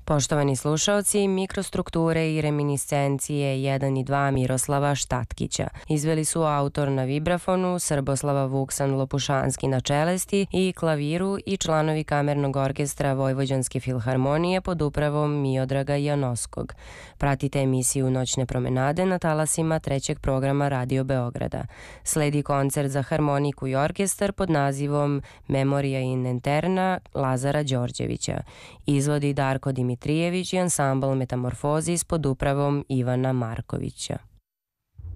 Poštovani slušaoci, mikrostrukture i reminiscencije 1 i 2 Miroslava Štatkića. Izveli su autor na vibrafonu, Srboslava Vuksan Lopušanski na čelesti i klaviru i članovi kamernog orkestra Vojvođanske filharmonije pod upravom Miodraga Janoskog. Pratite emisiju Noćne promenade na talasima trećeg programa Radio Beograda. Sledi koncert za harmoniku i orkestar pod nazivom Memoria in Eterna Lazara Đorđevića. Izvodi Darko Dimitrijević i ansambl Metamorfozis pod upravom Ivana Markovića.